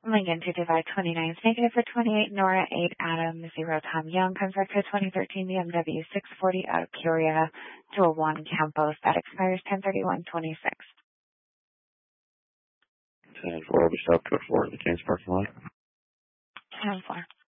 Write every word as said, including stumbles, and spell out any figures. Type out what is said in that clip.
Lincoln two two five twenty-nine is negative for twenty-eight, Nora eight, Adam zero, Tom Young, comes back to twenty thirteen B M W six forty out of Curia to a one Campos that expires ten thirty-one twenty-six. ten four will be stopped to a four in the Kings parking lot. ten four.